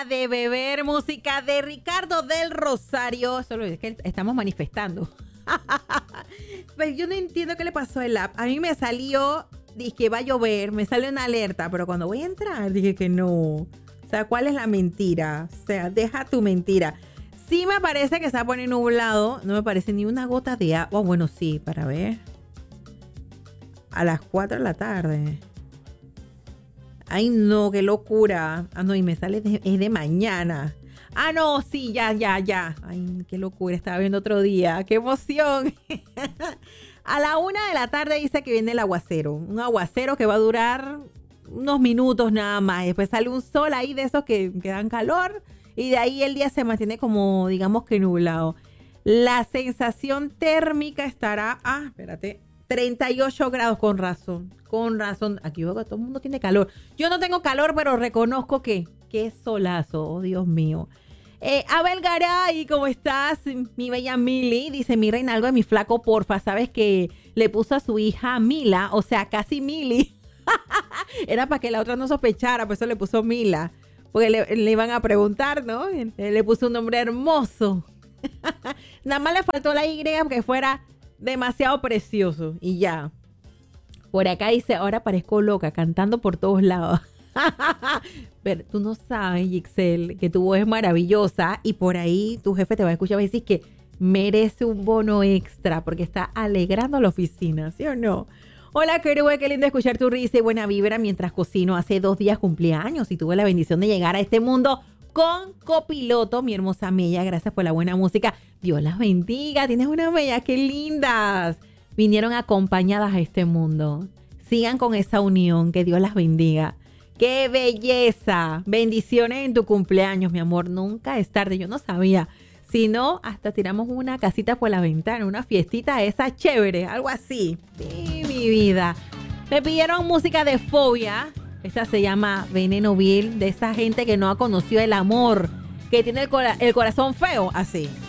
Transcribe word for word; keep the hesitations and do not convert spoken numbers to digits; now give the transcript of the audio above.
De beber, música de Ricardo del Rosario. Solo es que estamos manifestando. Pero yo no entiendo qué le pasó al app. A mí me salió, dije que va a llover, me salió una alerta, pero cuando voy a entrar dije que no. O sea, ¿cuál es la mentira? O sea, deja tu mentira. Sí me parece que se va a poner nublado. No me parece ni una gota de agua. Oh, bueno, sí, para ver. A las cuatro de la tarde. Ay, no, qué locura. Ah, no, y me sale de, es de mañana. Ah, no, sí, ya, ya, ya. Ay, qué locura, estaba viendo otro día. ¡Qué emoción! A la una de la tarde dice que viene el aguacero. Un aguacero que va a durar unos minutos nada más. Después sale un sol ahí de esos que, que dan calor. Y de ahí el día se mantiene como, digamos que nublado. La sensación térmica estará... Ah, espérate... treinta y ocho grados, con razón, con razón. Aquí veo que todo el mundo tiene calor. Yo no tengo calor, pero reconozco que, qué solazo, oh Dios mío. Eh, Abel Garay, ¿cómo estás? Mi bella Mili, dice, mi reina, algo de mi flaco, porfa. ¿Sabes que le puso a su hija Mila? O sea, casi Mili. Era para que la otra no sospechara, por eso le puso Mila. Porque le, le iban a preguntar, ¿no? Le puso un nombre hermoso. Nada más le faltó la Y porque fuera... demasiado precioso y ya. Por acá dice, ahora parezco loca, cantando por todos lados. Pero tú no sabes, Gixel, que tu voz es maravillosa y por ahí tu jefe te va a escuchar y va a decir que merece un bono extra porque está alegrando la oficina, ¿sí o no? Hola, querido, qué lindo escuchar tu risa y buena vibra mientras cocino. Hace dos días cumpleaños y tuve la bendición de llegar a este mundo con copiloto, mi hermosa Mella. Gracias por la buena música. Dios las bendiga. Tienes una Mella, qué lindas. Vinieron acompañadas a este mundo. Sigan con esa unión. Que Dios las bendiga. ¡Qué belleza! Bendiciones en tu cumpleaños, mi amor. Nunca es tarde. Yo no sabía. Si no, hasta tiramos una casita por la ventana. Una fiestita esa chévere. Algo así. Sí, mi vida. Me pidieron música de Fobia. Esta se llama Veneno Vil, de esa gente que no ha conocido el amor, que tiene el, cora- el corazón feo, así.